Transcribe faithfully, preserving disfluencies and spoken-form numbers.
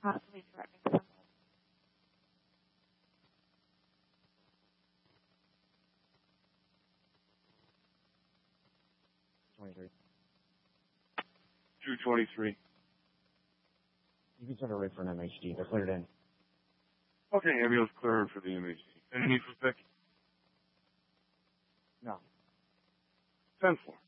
possibly threatening someone. twenty-three. two twenty-three. You can send a rig for an M H D. They're cleared in. Okay, ambulance clearing for the M H D. Any need for pick? No. ten four.